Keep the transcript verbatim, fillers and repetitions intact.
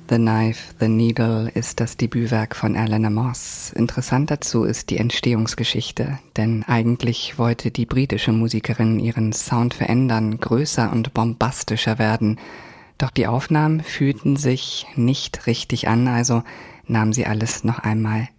The Knife, the Needle ist das Debütwerk von Eleanor Moss. Interessant dazu ist die Entstehungsgeschichte, denn eigentlich wollte die britische Musikerin ihren Sound verändern, größer und bombastischer werden. Doch die Aufnahmen fühlten sich nicht richtig an, also nahm sie alles noch einmal